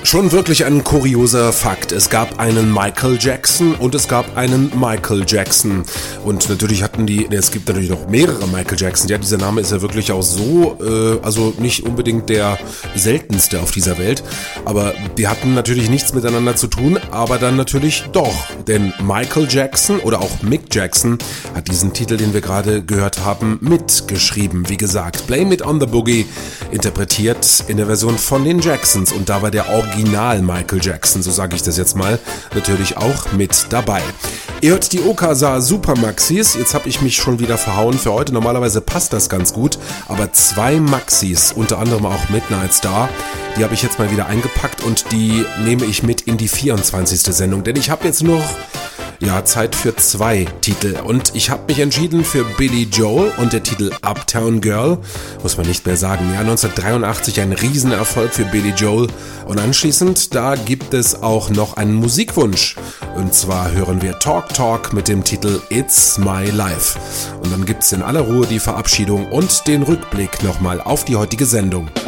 Schon wirklich ein kurioser Fakt. Es gab einen Michael Jackson und es gab einen Michael Jackson. Und natürlich es gibt natürlich noch mehrere Michael Jackson. Ja, dieser Name ist ja wirklich auch so, also nicht unbedingt der seltenste auf dieser Welt. Aber die hatten natürlich nichts miteinander zu tun, aber dann natürlich doch. Denn Michael Jackson oder auch Mick Jackson hat diesen Titel, den wir gerade gehört haben, mitgeschrieben. Wie gesagt, Blame It on the Boogie, interpretiert in der Version von den Jacksons. Und da war der Original Michael Jackson, so sage ich das jetzt mal, natürlich auch mit dabei. Ihr hört die Okasa Super Maxis. Jetzt habe ich mich schon wieder verhauen für heute. Normalerweise passt das ganz gut, aber 2 Maxis, unter anderem auch Midnight Star, die habe ich jetzt mal wieder eingepackt und die nehme ich mit in die 24. Sendung, denn ich habe jetzt noch Zeit für 2 Titel und ich habe mich entschieden für Billy Joel und der Titel Uptown Girl, muss man nicht mehr sagen. Ja, 1983 ein Riesenerfolg für Billy Joel und anschließend, da gibt es auch noch einen Musikwunsch und zwar hören wir Talk Talk mit dem Titel It's My Life und dann gibt's in aller Ruhe die Verabschiedung und den Rückblick nochmal auf die heutige Sendung.